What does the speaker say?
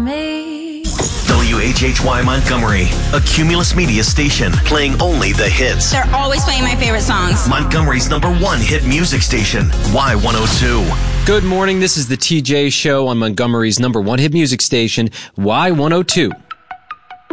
me. WHHY Montgomery, a Cumulus Media station, playing only the hits. They're always playing my favorite songs. Montgomery's #1 hit music station, Y102. Good morning, this is the TJ Show on Montgomery's #1 hit music station, Y102.